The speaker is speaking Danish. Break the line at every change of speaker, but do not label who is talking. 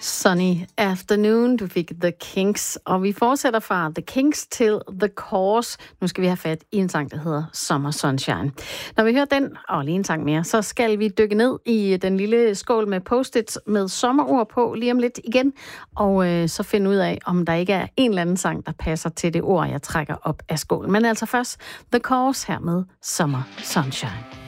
Sunny Afternoon. Du fik The Kinks, og vi fortsætter fra The Kinks til The Corrs. Nu skal vi have fat i en sang, der hedder Summer Sunshine. Når vi hører den, og lige en sang mere, så skal vi dykke ned i den lille skål med post-its med sommerord på lige om lidt igen, og så finde ud af, om der ikke er en eller anden sang, der passer til det ord, jeg trækker op af skålen. Men altså først The Corrs her med Summer Sunshine.